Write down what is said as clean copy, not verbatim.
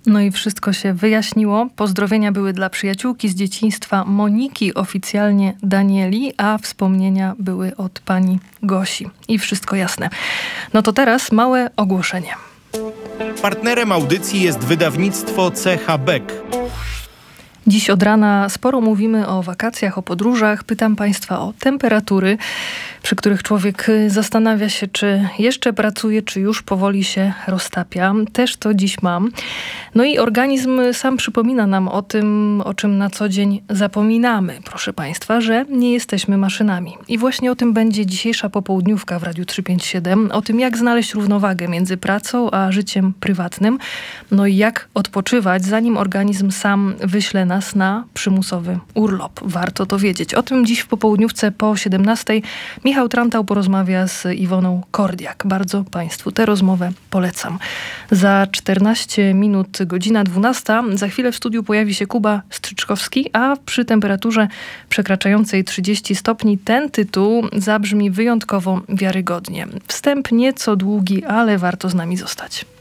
No i wszystko się wyjaśniło. Pozdrowienia były dla przyjaciółki z dzieciństwa Moniki, oficjalnie Danieli, a wspomnienia były od pani Gosi. I wszystko jasne. No to teraz małe ogłoszenie. Partnerem audycji jest wydawnictwo CH Beck. Dziś od rana sporo mówimy o wakacjach, o podróżach. Pytam Państwa o temperatury, przy których człowiek zastanawia się, czy jeszcze pracuje, czy już powoli się roztapia. Też to dziś mam. No i organizm sam przypomina nam o tym, o czym na co dzień zapominamy, proszę Państwa, że nie jesteśmy maszynami. I właśnie o tym będzie dzisiejsza popołudniówka w Radiu 357. O tym, jak znaleźć równowagę między pracą a życiem prywatnym. No i jak odpoczywać, zanim organizm sam wyśle nas na przymusowy urlop. Warto to wiedzieć. O tym dziś w popołudniówce po 17:00 Michał Trantał porozmawia z Iwoną Kordiak. Bardzo Państwu tę rozmowę polecam. Za 14 minut godzina 12:00. Za chwilę w studiu pojawi się Kuba Stryczkowski, a przy temperaturze przekraczającej 30 stopni ten tytuł zabrzmi wyjątkowo wiarygodnie. Wstęp nieco długi, ale warto z nami zostać.